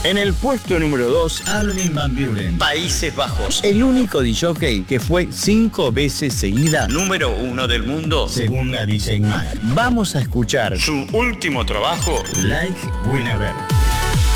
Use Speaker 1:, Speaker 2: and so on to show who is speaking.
Speaker 1: En el puesto número 2,
Speaker 2: Armin van Buuren,
Speaker 1: Países Bajos. El único disc-jockey que fue 5 veces seguida número 1 del mundo,
Speaker 2: según la DJ Mag.
Speaker 1: Vamos a escuchar
Speaker 3: su último trabajo,
Speaker 2: Like We Never.